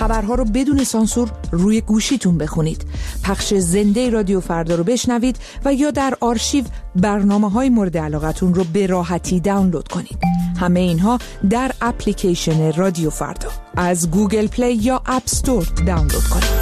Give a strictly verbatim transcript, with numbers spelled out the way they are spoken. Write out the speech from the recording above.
خبرها رو بدون سانسور روی گوشیتون بخونید. پخش زنده رادیو فردا رو بشنوید و یا در آرشیو برنامه‌های مورد علاقتون رو به راحتی دانلود کنید. همه اینها در اپلیکیشن رادیو فردا از گوگل پلی یا اپ استور دانلود کنید.